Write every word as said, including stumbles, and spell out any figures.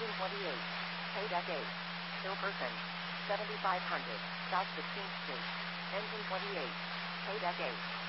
Engine twenty-eight. K-Deck eight. Hilferson. seventy-five hundred. South sixteenth Street. Engine twenty-eight. K-Deck eight.